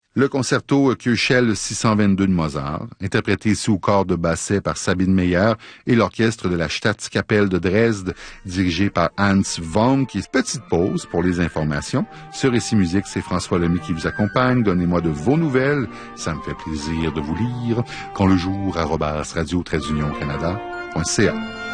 Le concerto Köchel 622 de Mozart, interprété sous corps de basset par Sabine Meyer et l'orchestre de la Staatskapelle de Dresde, dirigé par Hans Wonk. Petite pause pour les informations. Sur Récit Musique, c'est François Lemay qui vous accompagne. Donnez-moi de vos nouvelles. Ça me fait plaisir de vous lire. Quand le jour, @radio-canada.ca.